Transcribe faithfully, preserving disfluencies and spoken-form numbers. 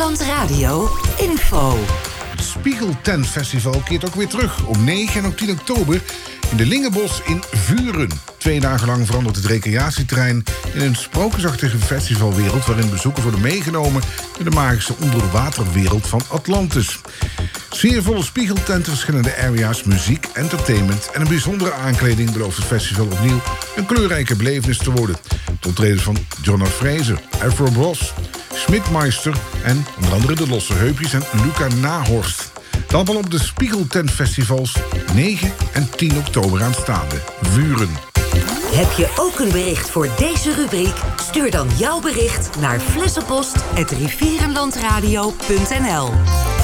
Rivierenland Radio info. Het Spiegeltent Festival keert ook weer terug op negen en op tien oktober in de Lingenbos in Vuren. Twee dagen lang verandert het recreatieterrein in een sprookjesachtige festivalwereld waarin bezoekers worden meegenomen in de magische onderwaterwereld van Atlantis. Sfeervolle spiegeltenten, verschillende area's, muziek, entertainment en een bijzondere aankleding belooft het festival opnieuw een kleurrijke belevenis te worden. De optredens van Jonna Fraser, Afro Bros, Schmidmeister en onder andere de Losse Heupjes en Luca Nahorst. Dat allemaal op de Spiegeltent Festivals negen en tien oktober aanstaande. Vuren. Heb je ook een bericht voor deze rubriek? Stuur dan jouw bericht naar flessenpost apenstaartje rivierenlandradio punt n l.